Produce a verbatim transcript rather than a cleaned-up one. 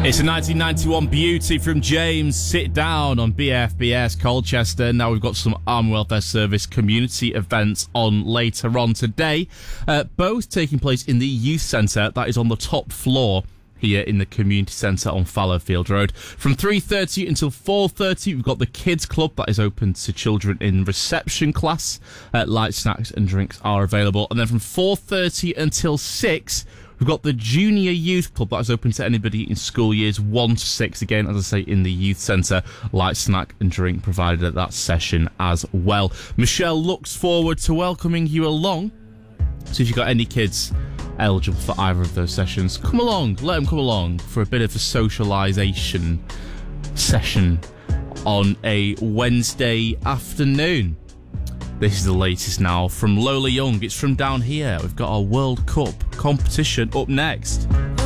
It's a nineteen ninety-one beauty from James. Sit down on B F B S Colchester. Now we've got some Army Welfare Service community events on later on today. Uh, both taking place in the youth centre. That is on the top floor here in the community centre on Fallowfield Road. From three thirty until four thirty, we've got the Kids Club that is open to children in reception class. Uh, light snacks and drinks are available. And then from four thirty until six, we've got the Junior Youth Club that is open to anybody in school years one to six. Again, as I say, in the youth centre. Light snack and drink provided at that session as well. Michelle looks forward to welcoming you along. So if you've got any kids eligible for either of those sessions, come along, let them come along for a bit of a socialisation session on a Wednesday afternoon. This is the latest now from Lola Young. It's from down here. We've got our World Cup competition up next.